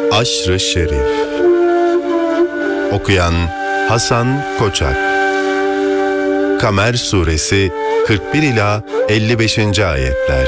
Aşr-ı Şerif. Okuyan Hasan Koçak. Kamer Suresi 41 ila 55. ayetler.